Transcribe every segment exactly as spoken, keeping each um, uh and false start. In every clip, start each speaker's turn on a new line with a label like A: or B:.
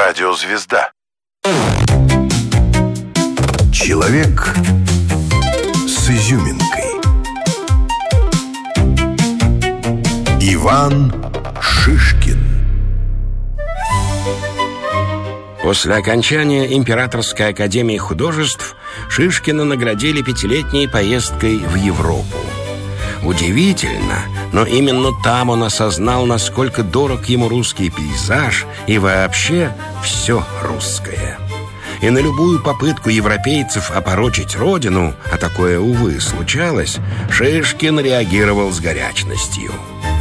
A: Радиозвезда. Человек с изюминкой. Иван Шишкин.
B: После окончания Императорской академии художеств Шишкина наградили пятилетней поездкой в Европу. Удивительно, но именно там он осознал, насколько дорог ему русский пейзаж и вообще все русское. И на любую попытку европейцев опорочить родину, а такое, увы, случалось, Шишкин реагировал с горячностью.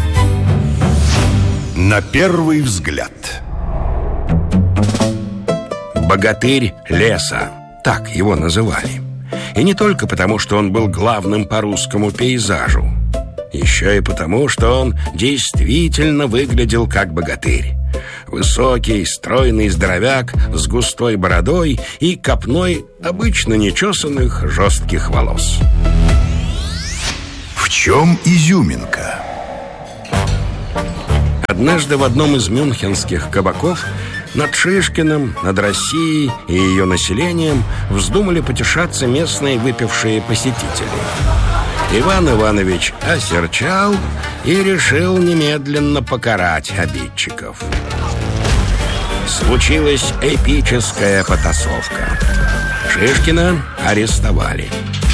A: На первый взгляд.
B: «Богатырь леса» — так его называли. И не только потому, что он был главным по русскому пейзажу. Еще и потому, что он действительно выглядел как богатырь. Высокий, стройный здоровяк с густой бородой и копной обычно нечесанных жестких волос.
A: В чем изюминка?
B: Однажды в одном из мюнхенских кабаков над Шишкиным, над Россией и ее населением вздумали потешаться местные выпившие посетители. Иван Иванович осерчал и решил немедленно покарать обидчиков. Случилась эпическая потасовка. Шишкина арестовали.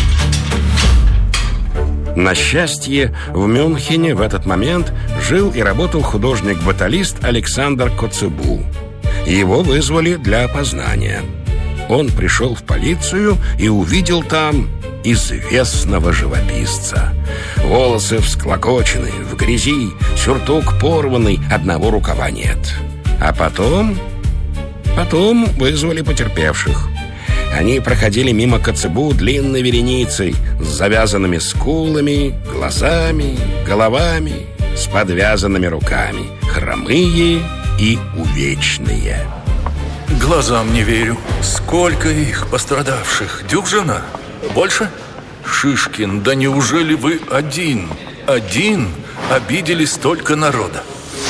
B: На счастье, в Мюнхене в этот момент жил и работал художник-баталист Александр Коцебу. Его вызвали для опознания. Он пришел в полицию и увидел там известного живописца. Волосы всклокочены, в грязи, сюртук порванный, одного рукава нет. А потом... Потом вызвали потерпевших. Они проходили мимо Коцебу длинной вереницей с завязанными скулами, глазами, головами, с подвязанными руками, хромые и увечные.
C: Глазам не верю. Сколько их пострадавших? Дюжина? Больше? Шишкин, да неужели вы один? Один обидели столько народа?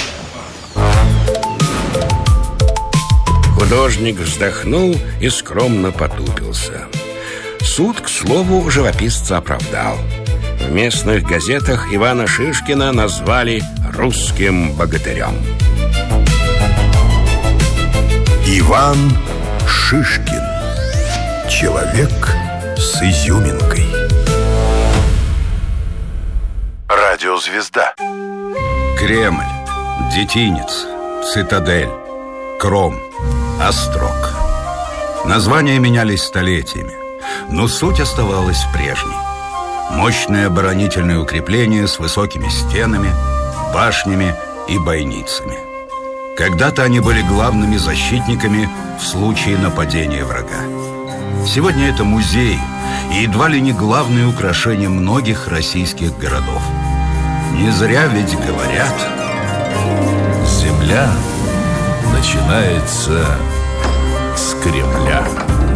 B: Художник вздохнул и скромно потупился. Суд, к слову, живописца оправдал. В местных газетах Ивана Шишкина назвали русским богатырем.
A: Иван Шишкин. Человек с изюминкой. Радиозвезда.
D: Кремль, Детинец, Цитадель, Кром, Острог. Названия менялись столетиями, но суть оставалась прежней. Мощные оборонительные укрепления с высокими стенами, башнями и бойницами. Когда-то они были главными защитниками в случае нападения врага. Сегодня это музей и едва ли не главное украшение многих российских городов. Не зря ведь говорят:
C: земля начинается с Кремля.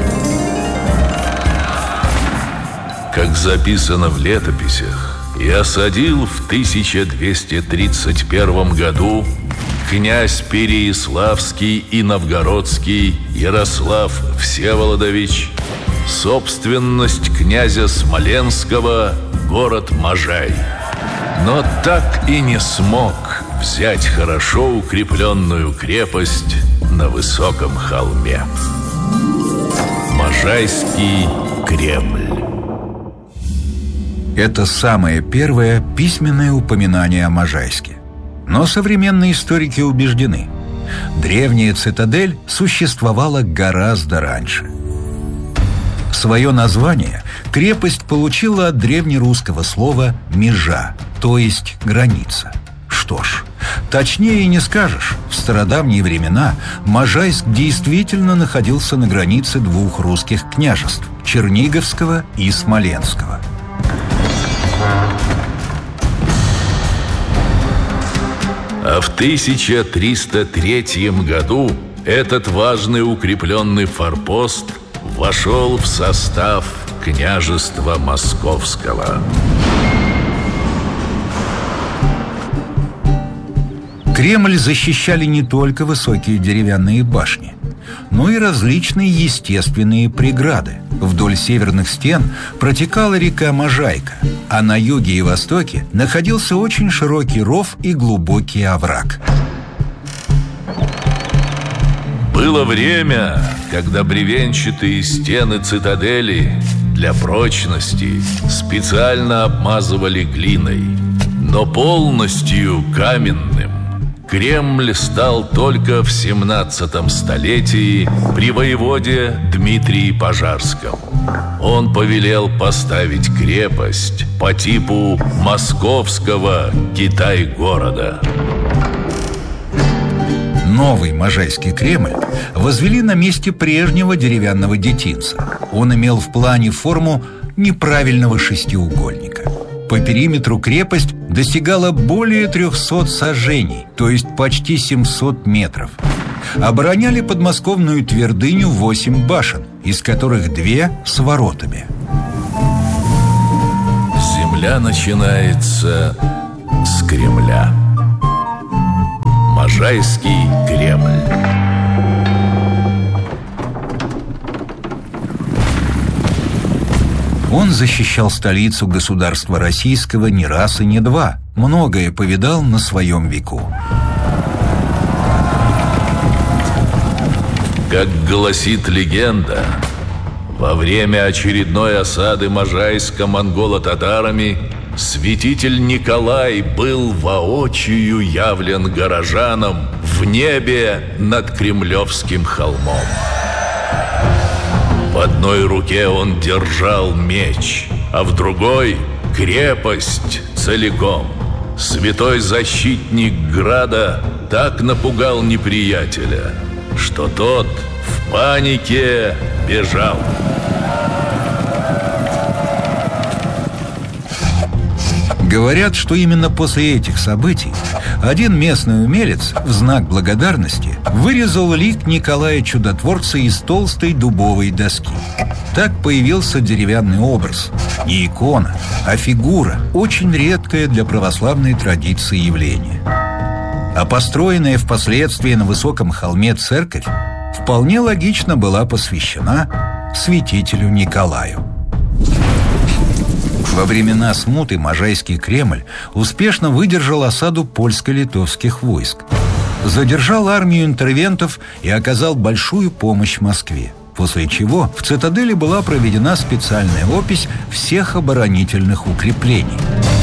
C: Как записано в летописях, и осадил в тысяча двести тридцать первом году князь Переяславский и Новгородский Ярослав Всеволодович собственность князя Смоленского, город Можай. Но так и не смог взять хорошо укрепленную крепость на высоком холме. Можайский Кремль.
D: Это самое первое письменное упоминание о Можайске. Но современные историки убеждены: древняя цитадель существовала гораздо раньше. Свое название крепость получила от древнерусского слова «межа», то есть «граница». Что ж, точнее и не скажешь. В стародавние времена Можайск действительно находился на границе двух русских княжеств – Черниговского и Смоленского.
C: А в тысяча триста третьем году этот важный укрепленный форпост вошел в состав княжества Московского.
D: Кремль защищали не только высокие деревянные башни. но и различные естественные преграды. Вдоль северных стен протекала река Можайка, а на юге и востоке находился очень широкий ров и глубокий овраг.
C: Было время, когда бревенчатые стены цитадели для прочности специально обмазывали глиной, но полностью каменным Кремль стал только в семнадцатом столетии при воеводе Дмитрии Пожарском. Он повелел поставить крепость по типу московского Китай-города.
D: Новый Можайский Кремль возвели на месте прежнего деревянного детинца. Он имел в плане форму неправильного шестиугольника. По периметру крепость достигала более трехсот саженей, то есть почти семьсот метров. Обороняли подмосковную твердыню восемь башен, из которых две с воротами.
C: Земля начинается с Кремля. Можайский Кремль.
D: Он защищал столицу государства российского не раз и не два. Многое повидал на своем веку.
C: Как гласит легенда, во время очередной осады Можайска монголо-татарами святитель Николай был воочию явлен горожанам в небе над Кремлевским холмом. В одной руке он держал меч, а в другой — крепость целиком. Святой защитник града так напугал неприятеля, что тот в панике бежал.
D: Говорят, что именно после этих событий один местный умелец в знак благодарности вырезал лик Николая Чудотворца из толстой дубовой доски. Так появился деревянный образ. Не икона, а фигура, очень редкое для православной традиции явление. А построенная впоследствии на высоком холме церковь вполне логично была посвящена святителю Николаю. Во времена смуты Можайский Кремль успешно выдержал осаду польско-литовских войск. Задержал армию интервентов и оказал большую помощь Москве. После чего в цитадели была проведена специальная опись всех оборонительных укреплений.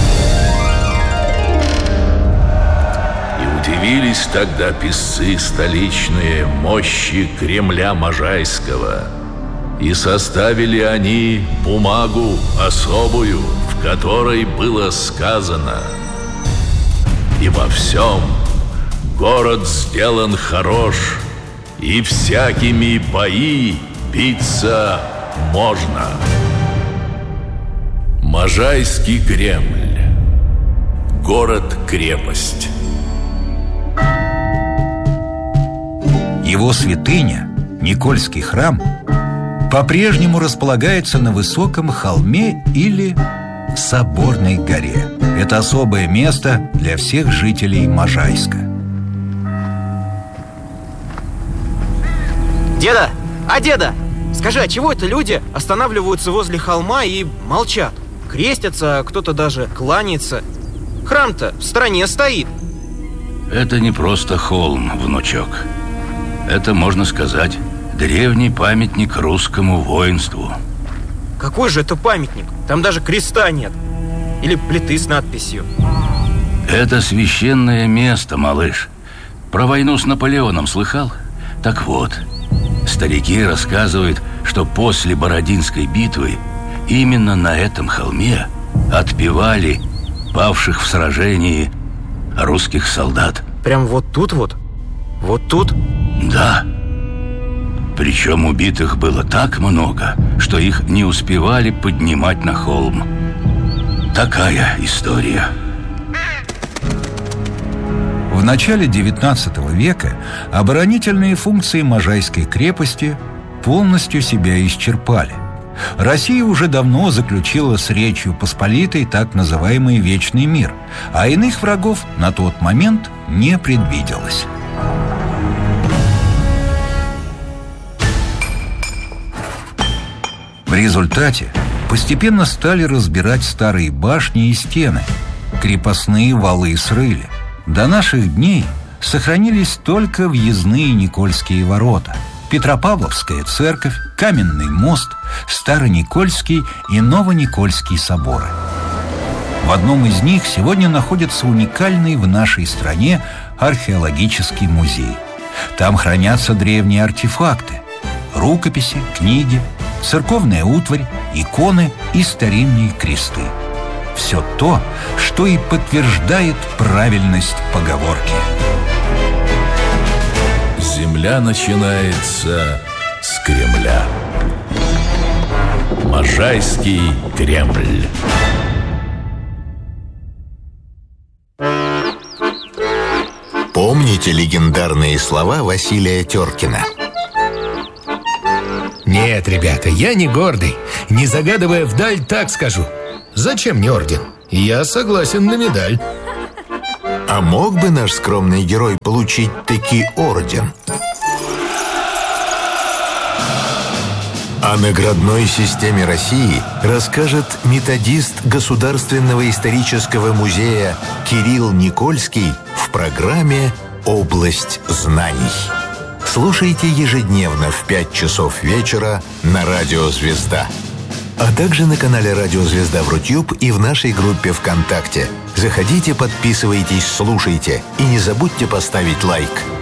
C: И удивились тогда писцы столичные мощи Кремля Можайского. И составили они бумагу особую, в которой было сказано: «И во всем город сделан хорош, и всякими бои биться можно». Можайский Кремль. Город-крепость.
D: Его святыня, Никольский храм, по-прежнему располагается на высоком холме или Соборной горе. Это особое место для всех жителей Можайска.
E: Деда! А, деда! Скажи, а чего это люди останавливаются возле холма и молчат? Крестятся, а кто-то даже кланяется. Храм-то в стороне стоит.
F: Это не просто холм, внучок. Это, можно сказать, древний памятник русскому воинству.
E: Какой же это памятник? Там даже креста нет. Или плиты с надписью.
F: Это священное место, малыш. Про войну с Наполеоном слыхал? Так вот, старики рассказывают, что после Бородинской битвы именно на этом холме отпевали павших в сражении русских солдат.
E: Прям вот тут вот? Вот тут?
F: Да. Причем убитых было так много, что их не успевали поднимать на холм. Такая история.
D: В начале девятнадцатого века оборонительные функции Можайской крепости полностью себя исчерпали. Россия уже давно заключила с Речью Посполитой так называемый Вечный мир, а иных врагов на тот момент не предвиделось. В результате постепенно стали разбирать старые башни и стены, крепостные валы срыли. До наших дней сохранились только въездные Никольские ворота, Петропавловская церковь, Каменный мост, Староникольский и Новоникольский соборы. В одном из них сегодня находится уникальный в нашей стране археологический музей. Там хранятся древние артефакты, рукописи, книги, церковная утварь, иконы и старинные кресты. Все то, что и подтверждает правильность поговорки.
C: Земля начинается с Кремля. Можайский Кремль.
A: Помните легендарные слова Василия Теркина?
G: Нет, ребята, я не гордый. Не загадывая вдаль, так скажу. Зачем мне орден? Я согласен на медаль.
A: А мог бы наш скромный герой получить таки орден? О наградной системе России расскажет методист Государственного исторического музея Кирилл Никольский в программе «Область знаний». Слушайте ежедневно в пять часов вечера на Радио Звезда. А также на канале Радио Звезда в Рутюб и в нашей группе ВКонтакте. Заходите, подписывайтесь, слушайте и не забудьте поставить лайк.